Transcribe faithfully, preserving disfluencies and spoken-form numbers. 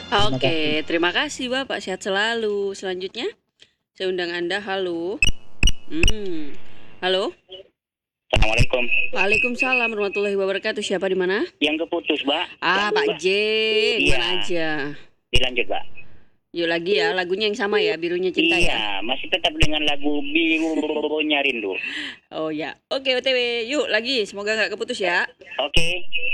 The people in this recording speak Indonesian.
Terima kasih. Oke, terima kasih Bapak, sehat selalu. Selanjutnya, saya undang Anda, halo. Hmm, halo. Assalamualaikum. Waalaikumsalam warahmatullahi wabarakatuh. Siapa di mana? Yang keputus, Mbak. Ah, Lanjut, Pak Mbak. J, Iya. mana aja. Dilanjut, Mbak. Yuk lagi ya, lagunya yang sama ya, Birunya Cinta Iya, ya. masih tetap dengan lagu Birunya Rindu. Oh ya, oke O T W, yuk lagi. Semoga nggak keputus ya. Oke.